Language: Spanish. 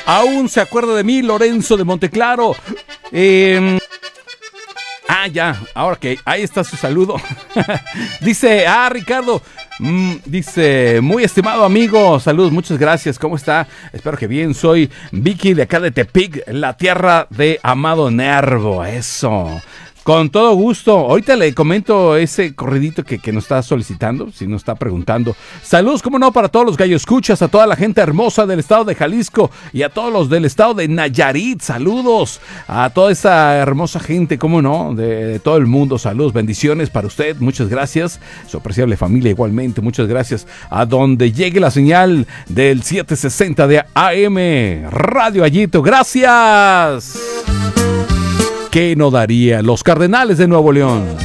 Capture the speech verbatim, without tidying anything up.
Aún se acuerda de mí, Lorenzo de Monteclaro. Eh, ah, ya, ahora que ahí está su saludo. Dice, ah, Ricardo, mm, dice, muy estimado amigo, saludos, muchas gracias, ¿cómo está? Espero que bien, soy Vicky de acá de Tepic, la tierra de Amado Nervo, eso. Con todo gusto. Ahorita le comento ese corridito que, que nos está solicitando, si nos está preguntando. Saludos, cómo no, para todos los gallo escuchas, a toda la gente hermosa del estado de Jalisco y a todos los del estado de Nayarit. Saludos a toda esa hermosa gente, cómo no, de, de todo el mundo. Saludos, bendiciones para usted. Muchas gracias. Su apreciable familia igualmente. Muchas gracias. A donde llegue la señal del setecientos sesenta de A M Radio Ayito. Gracias. ¿Qué no daría los Cardenales de Nuevo León?